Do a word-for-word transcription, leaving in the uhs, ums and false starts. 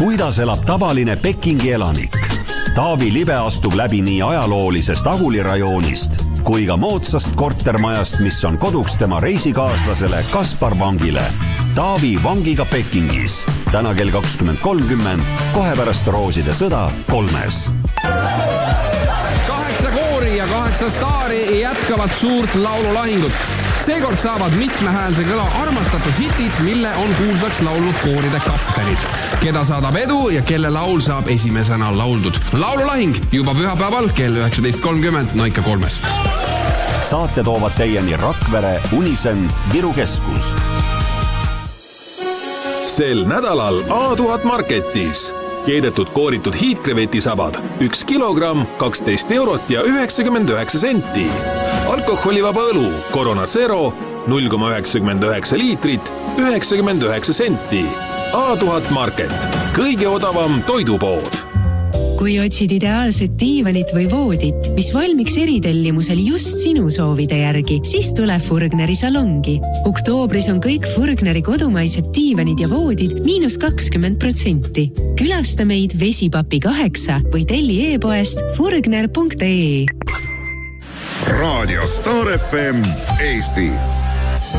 kuidas elab tavaline Pekingi elanik. Taavi Libe astub läbi nii ajaloolisest Aguli rajoonist kui ka moodsast kortermajast, mis on koduks tema reisikaaslasele Kaspar Vangile. Taavi Vangiga Pekingis. Täna kell kakskümmend kolmkümmend, kohe pärast Rooside sõda kolmes. Kaheksa koori ja kaheksa staari jätkavad suurt laululahingut. Seekord saavad mitmehäälse kõla armastatud hitid, mille on kuulsaks laulnud kooride kaptenid. Keda saadab edu ja kelle laul saab esimesena lauldud. Laululahing juba pühapäeval kell üheksateist kolmkümmend Noika kolmes. Saate toovad teieni Rakvere, Unisen, Viru Keskus. Sel nädalal A tuhat Marketis. Keedetud kooritud hiidkrevetisabad, üks kilogramm, kaksteist eurot ja üheksakümmend üheksa senti. Alkoholivaba õlu, Corona Zero, null koma üheksakümmend üheksa liitrit, üheksakümmend üheksa senti. A tuhat Market, kõige odavam toidupood. Kui otsid ideaalset diivanit või voodit, mis valmiks eritellimusel just sinu soovide järgi, siis tule Furgneri salongi. Oktoobris on kõik Furgneri kodumaised diivanid ja voodid miinus kakskümmend protsenti. Külasta meid Vesipapi kaheksa või telli e-poest furgner punkt ee. Radio Star F M Eesti.